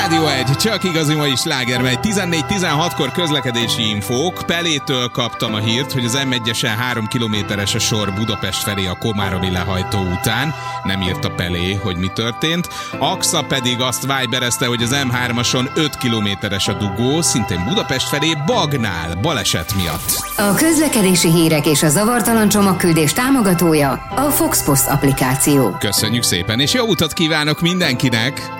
Rádió 1, csak igazi mai sláger megy. 14-16-kor közlekedési infók. Pelétől kaptam a hírt, hogy az M1-esen 3 kilométeres a sor Budapest felé a komáromi lehajtó után. Nem írta Pelé, hogy mi történt. Axa pedig azt viberezte, hogy az M3-ason 5 kilométeres a dugó, szintén Budapest felé Bagnál, baleset miatt. A közlekedési hírek és a zavartalan csomagküldés támogatója a Fox Post applikáció. Köszönjük szépen, és jó utat kívánok mindenkinek!